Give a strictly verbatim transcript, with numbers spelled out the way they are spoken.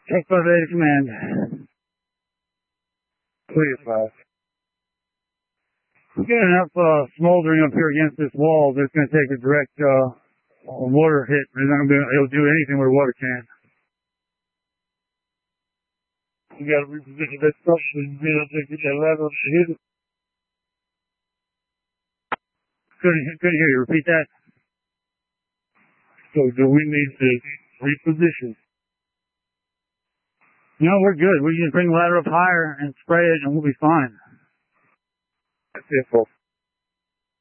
Take five eight to command. Clear five. We got enough uh, smoldering up here against this wall that's going to take a direct uh, water hit. It's not going to be able to do anything with a water can. We got to reposition that structure and be able to get that ladder up to hit it. Couldn't, couldn't hear you. Repeat that. So do we need to reposition? No, we're good. We just bring the ladder up higher and spray it, and we'll be fine. That's it, folks.